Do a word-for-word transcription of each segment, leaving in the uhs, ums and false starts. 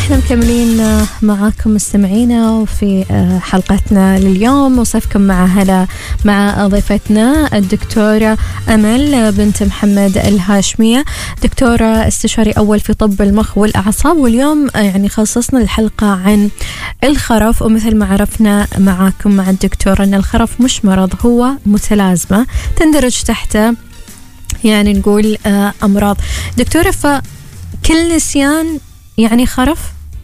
احنا مكملين معاكم مستمعينا وفي حلقتنا لليوم، وصفكم مع هلا مع ضيفتنا الدكتورة أمل بنت محمد الهاشمية، دكتورة استشاري أول في طب المخ والأعصاب. واليوم يعني خصصنا الحلقة عن الخرف، ومثل ما عرفنا معاكم مع الدكتورة أن الخرف مش مرض، هو متلازمة تندرج تحت يعني نقول أمراض. دكتورة، فكل نسيان يعني خرف؟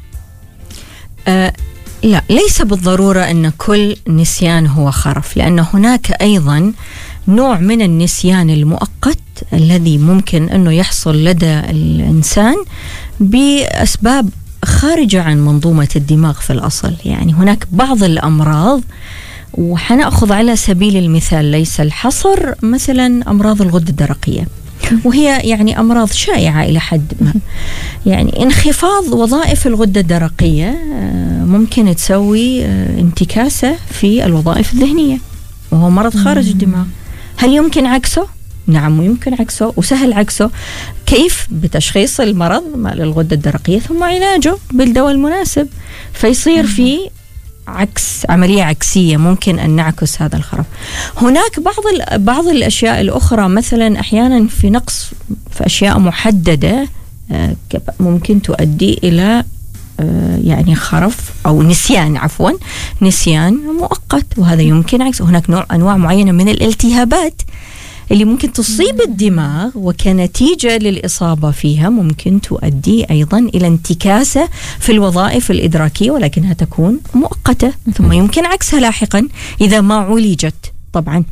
آه لا، ليس بالضرورة أن كل نسيان هو خرف، لأن هناك أيضا نوع من النسيان المؤقت الذي ممكن أنه يحصل لدى الإنسان بأسباب خارجة عن منظومة الدماغ في الأصل. يعني هناك بعض الأمراض، وحنأخذ على سبيل المثال ليس الحصر، مثلا أمراض الغدة الدرقية، وهي يعني أمراض شائعة إلى حد ما. يعني انخفاض وظائف الغدة الدرقية ممكن تسوي انتكاسة في الوظائف الذهنية، وهو مرض خارج الدماغ. هل يمكن عكسه؟ نعم يمكن عكسه، وسهل عكسه. كيف؟ بتشخيص المرض مال الغدة الدرقية ثم علاجه بالدواء المناسب، فيصير في عكس عملية عكسية، ممكن أن نعكس هذا الخرف. هناك بعض بعض الأشياء الأخرى، مثلا أحيانا في نقص في أشياء محددة ممكن تؤدي إلى يعني خرف أو نسيان، عفوا نسيان مؤقت، وهذا يمكن عكس. هناك نوع أنواع معينة من الالتهابات اللي ممكن تصيب الدماغ، وكنتيجة للإصابة فيها ممكن تؤدي أيضا إلى انتكاسة في الوظائف الإدراكية، ولكنها تكون مؤقتة، ثم يمكن عكسها لاحقا إذا ما عولجت طبعا.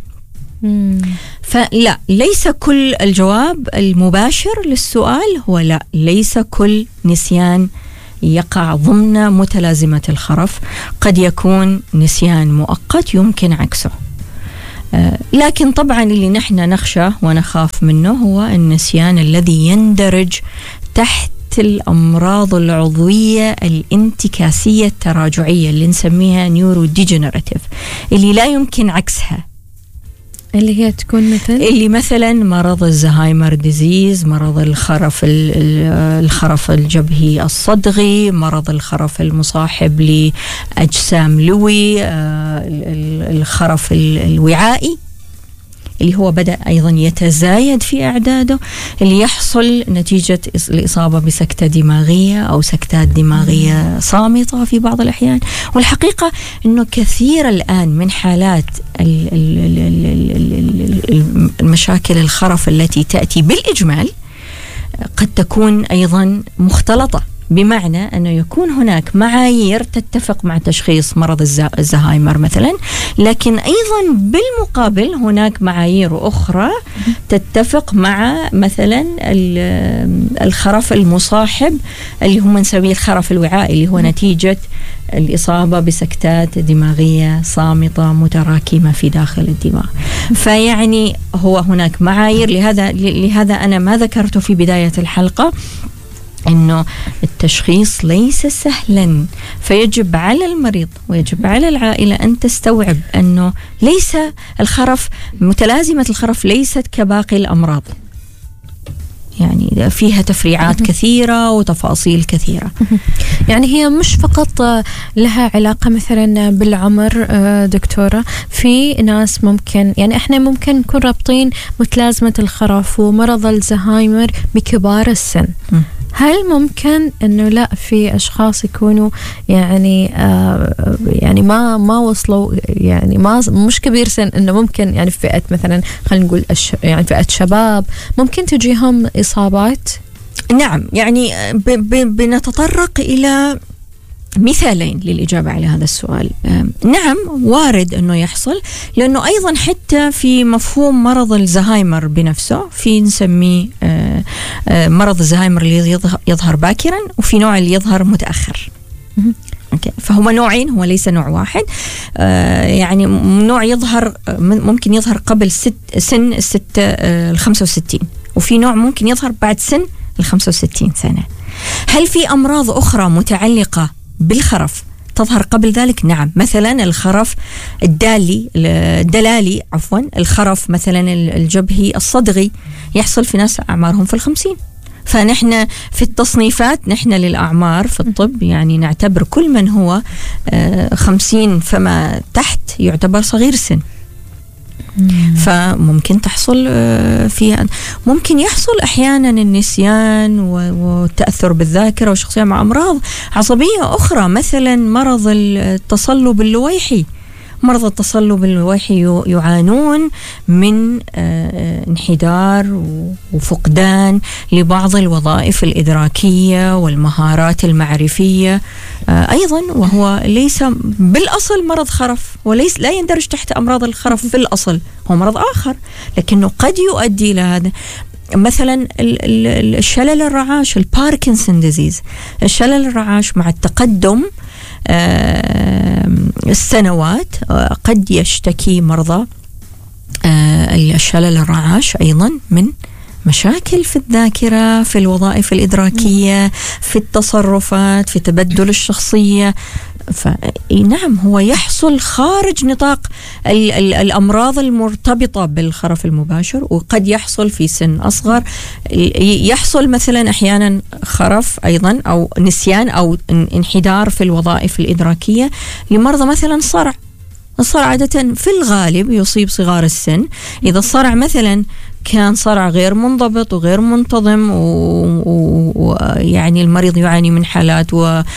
فلا، ليس كل الجواب المباشر للسؤال هو لا، ليس كل نسيان يقع ضمن متلازمة الخرف، قد يكون نسيان مؤقت يمكن عكسه. لكن طبعا اللي نحن نخشى ونخاف منه هو النسيان الذي يندرج تحت الأمراض العضوية الانتكاسية التراجعية اللي نسميها نيورو ديجنراتيف، اللي لا يمكن عكسها، اللي هي تكون مثل اللي مثلا مرض الزهايمر ديزيز، مرض الخرف الخرف الجبهي الصدغي، مرض الخرف المصاحب لأجسام لوي، الخرف الوعائي اللي هو بدأ أيضا يتزايد في أعداده، اللي يحصل نتيجة الإصابة بسكتة دماغية أو سكتات دماغية صامتة في بعض الأحيان. والحقيقة أنه كثير الآن من حالات المشاكل الخرف التي تأتي بالإجمال قد تكون أيضا مختلطة، بمعنى أنه يكون هناك معايير تتفق مع تشخيص مرض الزهايمر مثلا، لكن أيضا بالمقابل هناك معايير أخرى تتفق مع مثلا الخرف المصاحب اللي هم نسميه الخرف الوعائي، اللي هو نتيجة الإصابة بسكتات دماغية صامتة متراكمة في داخل الدماغ. فيعني هو هناك معايير، لهذا لهذا أنا ما ذكرته في بداية الحلقة إنه التشخيص ليس سهلا، فيجب على المريض ويجب على العائلة أن تستوعب أنه ليس الخرف، متلازمة الخرف ليست كباقي الأمراض، يعني فيها تفريعات كثيرة وتفاصيل كثيرة. يعني هي مش فقط لها علاقة مثلا بالعمر دكتورة، في ناس ممكن يعني احنا ممكن نكون رابطين متلازمة الخرف ومرض الزهايمر بكبار السن. هل ممكن انه لا، في اشخاص يكونوا يعني آه يعني ما ما وصلوا، يعني ما مش كبير سن، انه ممكن يعني في فئة مثلا خلينا نقول يعني فئة شباب ممكن تجيهم اصابات؟ نعم، يعني بنتطرق الى مثالين للإجابة على هذا السؤال. نعم وارد أنه يحصل، لأنه أيضا حتى في مفهوم مرض الزهايمر بنفسه في نسميه مرض الزهايمر اللي يظهر باكرا، وفي نوع اللي يظهر متأخر. أوكي. فهما نوعين، هو ليس نوع واحد. يعني نوع يظهر ممكن يظهر قبل ست سن الست الخمسة وستين، وفي نوع ممكن يظهر بعد سن الخمسة وستين سنة. هل في أمراض أخرى متعلقة بالخرف تظهر قبل ذلك؟ نعم، مثلا الخرف الدالي الدلالي عفوا الخرف مثلا الجبهي الصدغي يحصل في ناس أعمارهم في الخمسين، فنحن في التصنيفات نحن للأعمار في الطب يعني نعتبر كل من هو خمسين فما تحت يعتبر صغير سن. فممكن تحصل فيها، ممكن يحصل أحيانا النسيان والتأثر بالذاكرة وشخصية مع أمراض عصبية أخرى، مثلا مرض التصلب اللويحي. مرضى التصلب اللويحي يعانون من انحدار وفقدان لبعض الوظائف الإدراكية والمهارات المعرفية أيضا، وهو ليس بالأصل مرض خرف، وليس لا يندرج تحت أمراض الخرف في الأصل، هو مرض آخر لكنه قد يؤدي إلى هذا. مثلا الشلل الرعاش، الباركنسون ديزيز، الشلل الرعاش مع التقدم السنوات قد يشتكي مرضى الشلل الرعاش أيضا من مشاكل في الذاكرة، في الوظائف الإدراكية، في التصرفات، في تبدل الشخصية. فنعم هو يحصل خارج نطاق ال ال الأمراض المرتبطة بالخرف المباشر، وقد يحصل في سن أصغر. يحصل مثلا أحيانا خرف أيضا أو نسيان أو انحدار في الوظائف الإدراكية لمرضى مثلا صرع. الصرع عادة في الغالب يصيب صغار السن. إذا الصرع مثلا كان صرع غير منضبط وغير منتظم ويعني المريض يعاني من حالات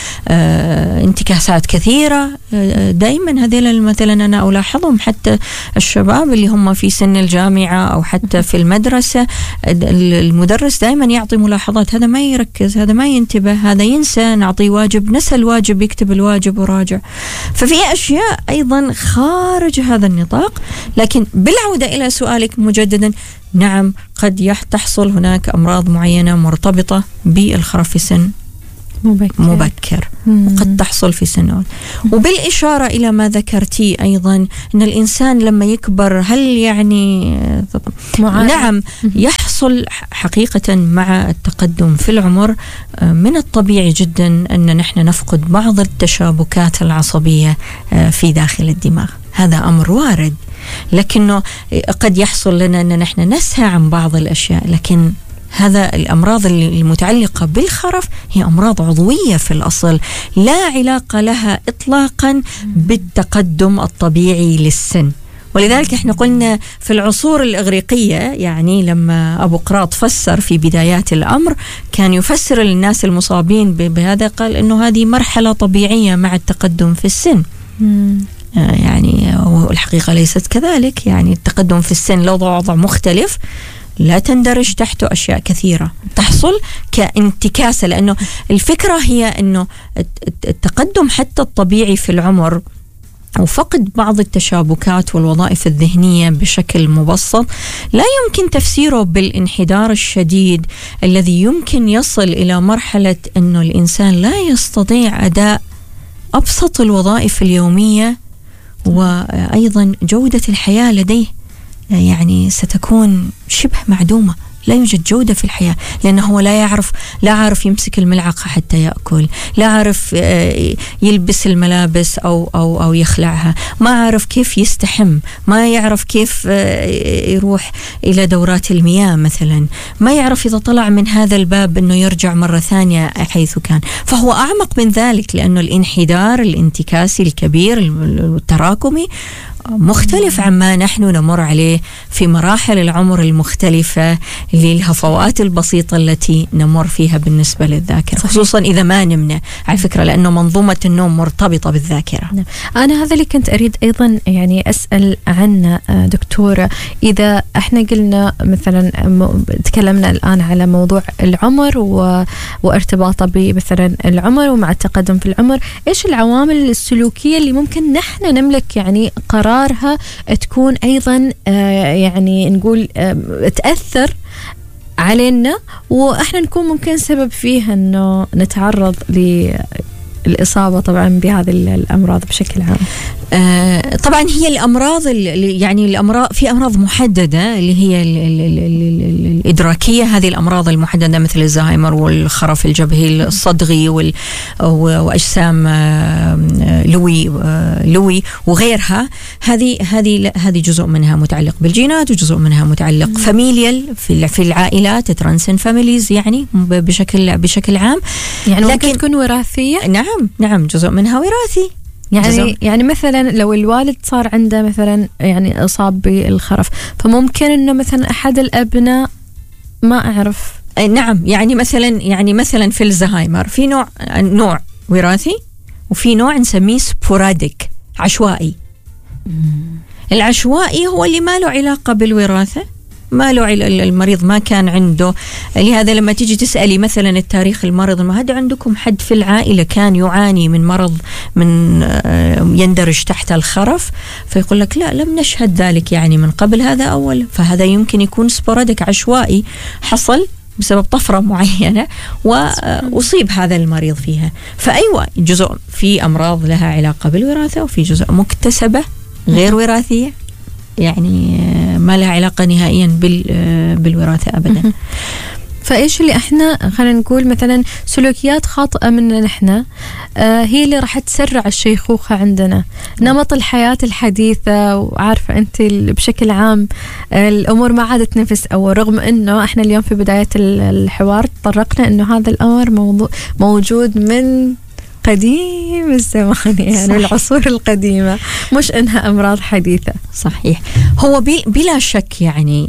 وانتكاسات كثيرة، دائما هذيل مثلا أنا ألاحظهم حتى الشباب اللي هم في سن الجامعة أو حتى في المدرسة، المدرس دائما يعطي ملاحظات، هذا ما يركز، هذا ما ينتبه، هذا ينسى، نعطيه واجب نسى الواجب، يكتب الواجب وراجع. ففي أشياء أيضا خارج هذا النطاق. لكن بالعودة إلى سؤالك مجددا، نعم قد تحصل هناك أمراض معينة مرتبطة بالخرف في سن مبكر, مبكر. وقد تحصل في سنوات. وبالإشارة إلى ما ذكرتي أيضا أن الإنسان لما يكبر هل يعني معايا. نعم يحصل حقيقة مع التقدم في العمر من الطبيعي جدا أن نحن نفقد بعض التشابكات العصبية في داخل الدماغ، هذا أمر وارد. لكنه قد يحصل لنا أن نحن نسهى عن بعض الأشياء. لكن هذا الأمراض المتعلقة بالخرف هي أمراض عضوية في الأصل، لا علاقة لها إطلاقا بالتقدم الطبيعي للسن. ولذلك احنا قلنا في العصور الإغريقية، يعني لما أبو قراط فسر في بدايات الأمر كان يفسر للناس المصابين بهذا، قال إنه هذه مرحلة طبيعية مع التقدم في السن. يعني والحقيقة ليست كذلك. يعني التقدم في السن له وضع مختلف، لا تندرج تحته أشياء كثيرة تحصل كانتكاسة. لأنه الفكرة هي أنه التقدم حتى الطبيعي في العمر وفقد بعض التشابكات والوظائف الذهنية بشكل مبسط لا يمكن تفسيره بالانحدار الشديد الذي يمكن يصل إلى مرحلة أنه الإنسان لا يستطيع أداء أبسط الوظائف اليومية، وأيضا جودة الحياة لديه يعني ستكون شبه معدومة، لا يوجد جودة في الحياة، لأنه هو لا يعرف لا عارف يمسك الملعقة حتى يأكل، لا عارف يلبس الملابس أو أو أو يخلعها، ما عارف كيف يستحم، ما يعرف كيف يروح إلى دورات المياه مثلا، ما يعرف إذا طلع من هذا الباب إنه يرجع مرة ثانية حيث كان. فهو أعمق من ذلك، لأنه الانحدار الانتكاسي الكبير التراكمي مختلف عما نحن نمر عليه في مراحل العمر المختلفة للهفوات البسيطة التي نمر فيها بالنسبة للذاكرة. صحيح. خصوصا إذا ما نمنا على فكرة، لأنه منظومة النوم مرتبطة بالذاكرة. نعم. أنا هذا اللي كنت أريد أيضا يعني أسأل عنه دكتورة. إذا احنا قلنا مثلا تكلمنا الآن على موضوع العمر و... وارتباطه بمثلا العمر ومع التقدم في العمر، إيش العوامل السلوكية اللي ممكن نحن نملك يعني قرارها تكون أيضا يعني نقول تأثر علينا وإحنا نكون ممكن سبب فيها إنه نتعرض ل الإصابة طبعا بهذه الأمراض بشكل عام؟ آه طبعا هي الأمراض اللي يعني الأمراض في أمراض محددة اللي هي ال ال ال ال ال الإدراكية. هذه الأمراض المحددة مثل الزهايمر والخرف الجبهي الصدغي وال وأجسام لوي لوي وغيرها. هذه هذه هذه جزء منها متعلق بالجينات وجزء منها متعلق فاميليال في في العائلات ترانسن فاميليز يعني بشكل بشكل عام. يعني ممكن تكون وراثية. نعم نعم جزء منها وراثي. يعني جزء. يعني مثلا لو الوالد صار عنده مثلا يعني إصاب بالخرف فممكن إنه مثلا أحد الأبناء ما أعرف. نعم يعني مثلا يعني مثلا في الزهايمر في نوع نوع وراثي وفي نوع نسميه سبوراديك عشوائي. مم. العشوائي هو اللي ما له علاقة بالوراثة، ما له المريض ما كان عنده. لهذا لما تيجي تسألي مثلا التاريخ المرض ما هذا عندكم حد في العائلة كان يعاني من مرض من يندرج تحت الخرف، فيقول لك لا لم نشهد ذلك يعني من قبل هذا أول. فهذا يمكن يكون سبوراديك عشوائي حصل بسبب طفرة معينة وأصيب هذا المريض فيها. فأيوة جزء في أمراض لها علاقة بالوراثة وفي جزء مكتسبة غير وراثية يعني ما لها علاقة نهائيا بالوراثة أبدا. فإيش اللي إحنا خلينا نقول مثلا سلوكيات خاطئة مننا نحن آه هي اللي راح تسرع الشيخوخة عندنا. نمط الحياة الحديثة وعارفة أنت بشكل عام آه الأمور ما عادت نفس أول، رغم أنه إحنا اليوم في بداية الحوار تطرقنا أنه هذا الأمر موضوع موجود من قديم الزمان يعني العصور القديمة، مش إنها أمراض حديثة. صحيح. هو بلا شك يعني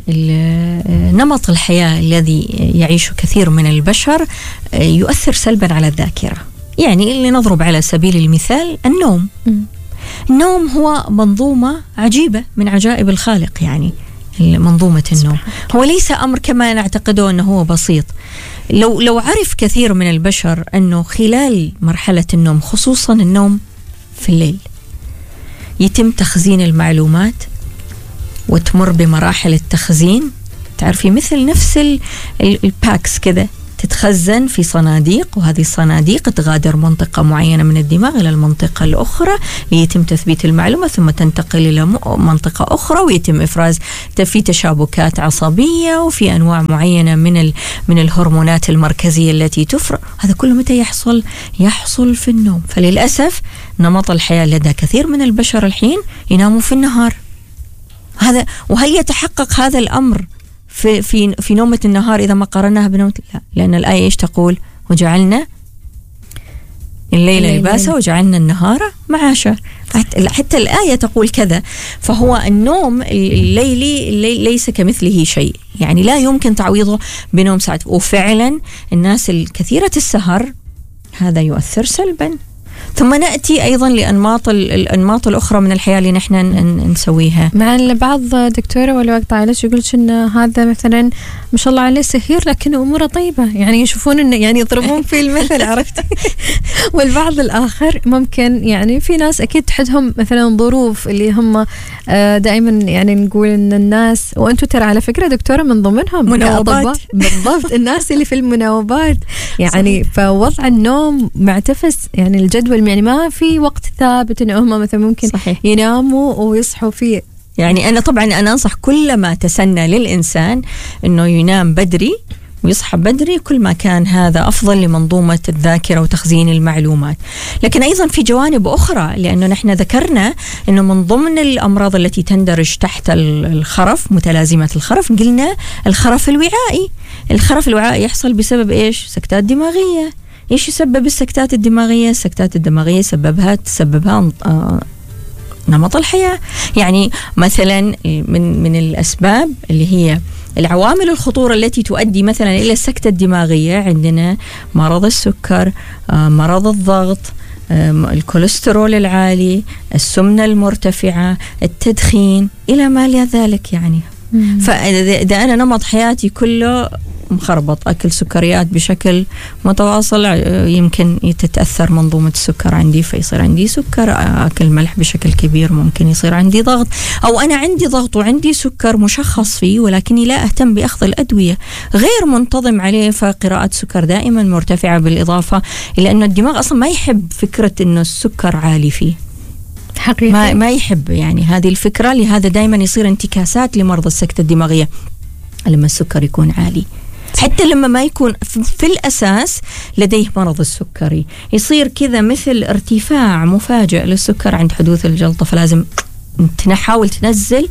نمط الحياة الذي يعيشه كثير من البشر يؤثر سلبا على الذاكرة. يعني اللي نضرب على سبيل المثال النوم. م. النوم هو منظومة عجيبة من عجائب الخالق يعني منظومة النوم. هو ليس أمر كما نعتقده أنه هو بسيط. لو لو عرف كثير من البشر أنه خلال مرحلة النوم خصوصا النوم في الليل يتم تخزين المعلومات وتمر بمراحل التخزين، تعرفي مثل نفس الباكس كذا تتخزن في صناديق، وهذه الصناديق تغادر منطقة معينة من الدماغ إلى المنطقة الأخرى ليتم تثبيت المعلومة ثم تنتقل إلى منطقة أخرى ويتم إفراز في تشابكات عصبية وفي أنواع معينة من من الهرمونات المركزية التي تفرز. هذا كله متى يحصل؟ يحصل في النوم. فللأسف نمط الحياة لدى كثير من البشر الحين يناموا في النهار. هذا وهل يتحقق هذا الأمر في في في نومة النهار إذا ما قارناها بنومة؟ لا، لأن الآية إيش تقول؟ وجعلنا الليل لباسا وجعلنا النهار معاشا. حتى الآية تقول كذا. فهو النوم الليلي الليل ليس كمثله شيء، يعني لا يمكن تعويضه بنوم ساعات. وفعلا الناس الكثيرة السهر هذا يؤثر سلبا. ثم نأتي أيضا لأنماط الأنماط الأخرى من الحياة اللي نحن نسويها. مع البعض دكتورة والوقت عالش يقولش إن هذا مثلا ما شاء الله عليه سهير لكن أموره طيبة، يعني يشوفون إنه يعني يضربون في المثل عرفتي. والبعض الآخر ممكن يعني في ناس أكيد تحدهم مثلا ظروف اللي هم دائما يعني نقول إن الناس وأنتوا ترى على فكرة دكتورة من ضمنهم مناوبات. بالضبط الناس اللي في المناوبات يعني صحيح. فوضع النوم معتفس يعني الجدول يعني ما في وقت ثابت إنه هم مثلا ممكن صحيح. يناموا ويصحوا فيه. يعني أنا طبعا أنا أنصح كل ما تسنى للإنسان إنه ينام بدري ويصحى بدري كل ما كان هذا أفضل لمنظومة الذاكرة وتخزين المعلومات. لكن أيضا في جوانب أخرى، لأنه نحن ذكرنا أنه من ضمن الأمراض التي تندرج تحت الخرف متلازمة الخرف قلنا الخرف الوعائي. الخرف الوعائي يحصل بسبب إيش؟ سكتات دماغية. إيش يسبب السكتات الدماغية؟ السكتات الدماغية سببها تسببها نمط الحياة. يعني مثلا من من الأسباب اللي هي العوامل الخطورة التي تؤدي مثلا إلى السكتة الدماغية عندنا مرض السكر، مرض الضغط، الكوليسترول العالي، السمنة المرتفعة، التدخين إلى ما إلى ذلك. يعني فإذا أنا نمط حياتي كله مخربط، أكل سكريات بشكل متواصل يمكن تتأثر منظومة السكر عندي فيصير عندي سكر. أكل ملح بشكل كبير ممكن يصير عندي ضغط، أو أنا عندي ضغط وعندي سكر مشخص فيه ولكني لا أهتم بأخذ الأدوية، غير منتظم عليه، فقراءة سكر دائما مرتفعة، بالإضافة إلى أن الدماغ أصلا ما يحب فكرة أنه السكر عالي فيه حقيقي. ما, ما يحب يعني هذه الفكرة. لهذا دائما يصير انتكاسات لمرضى السكتة الدماغية لما السكر يكون عالي، حتى لما ما يكون في الأساس لديه مرض السكري، يصير كذا مثل ارتفاع مفاجئ للسكر عند حدوث الجلطة، فلازم نحاول تنزل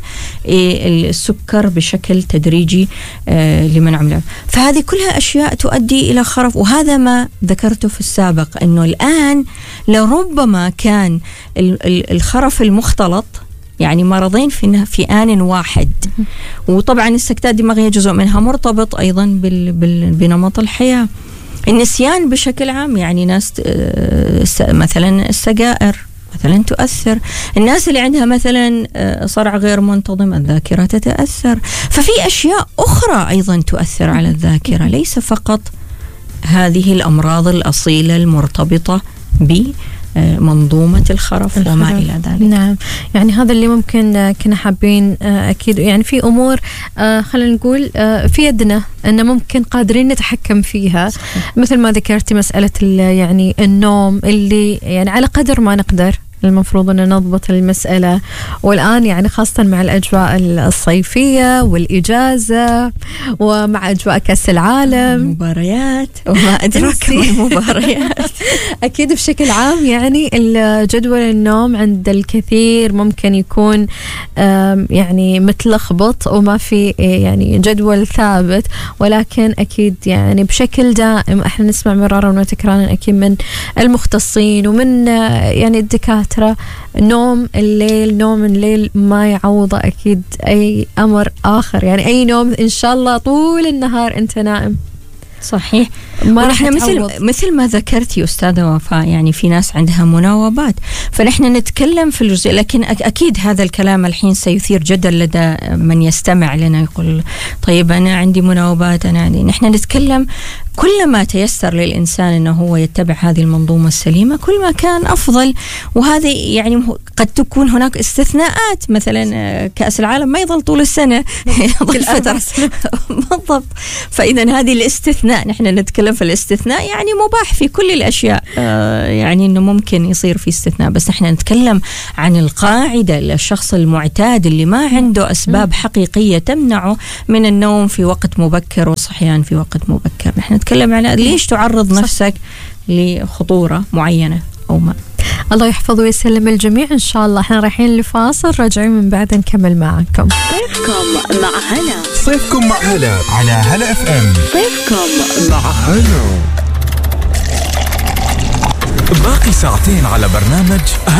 السكر بشكل تدريجي لمنع عمله. فهذه كلها أشياء تؤدي إلى خرف، وهذا ما ذكرته في السابق أنه الآن لربما كان الخرف المختلط يعني مرضين في في آن واحد. وطبعا السكتات الدماغية جزء منها مرتبط أيضا بال بال بنمط الحياة. النسيان بشكل عام، يعني ناس مثلا السجائر مثلا تؤثر، الناس اللي عندها مثلا صرع غير منتظم الذاكرة تتأثر، ففي أشياء أخرى أيضا تؤثر على الذاكرة، ليس فقط هذه الأمراض الأصيلة المرتبطة بمنظومة الخرف وما إلى ذلك. نعم، يعني هذا اللي ممكن كنا حابين أكيد، يعني في أمور خلينا نقول في يدنا أن ممكن قادرين نتحكم فيها. صحيح. مثل ما ذكرتي مسألة يعني النوم اللي يعني على قدر ما نقدر المفروض أن نضبط المسألة. والآن يعني خاصة مع الأجواء الصيفية والإجازة ومع أجواء كأس العالم مباريات وما أدراك ما المباريات أكيد بشكل عام يعني الجدول النوم عند الكثير ممكن يكون يعني متلخبط وما في يعني جدول ثابت، ولكن أكيد يعني بشكل دائم احنا نسمع مرارا وتكرارا أكيد من المختصين ومن يعني الدكاترة نوم الليل نوم الليل ما يعوض أكيد أي أمر آخر. يعني أي نوم إن شاء الله طول النهار أنت نائم. صحيح. ونحن مثل مثل ما ذكرتي أستاذة وفاء، يعني في ناس عندها مناوبات، فنحن نتكلم في الجزء، لكن أكيد هذا الكلام الحين سيثير جدل لدى من يستمع لنا، يقول طيب أنا عندي مناوبات، أنا عندي. نحن نتكلم كلما تيسر للإنسان أنه هو يتبع هذه المنظومة السليمة كل ما كان أفضل. وهذه يعني قد تكون هناك استثناءات، مثلا كأس العالم ما يظل طول السنة يظل فترة بالضبط. فإذا هذه الاستثناء نحن نتكلم في الاستثناء يعني مباح في كل الأشياء، آه يعني أنه ممكن يصير في استثناء، بس نحن نتكلم عن القاعدة للشخص المعتاد اللي ما عنده أسباب حقيقية تمنعه من النوم في وقت مبكر والصحيان في وقت مبكر. نحن نتكلم عن ليش تعرض نفسك لخطورة معينة أو ما. الله يحفظ ويسلم الجميع إن شاء الله. احنا رايحين لفاصل، راجعين من بعد نكمل معكم. صيفكم مع هلا، صيفكم مع هلا على هلا اف ام. صيفكم مع هلا. باقي ساعتين على برنامج